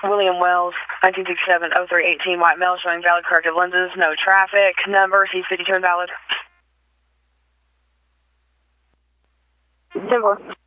William Wells, 1967-03-18, white male showing valid corrective lenses, no traffic. Number C52 invalid. 10-4.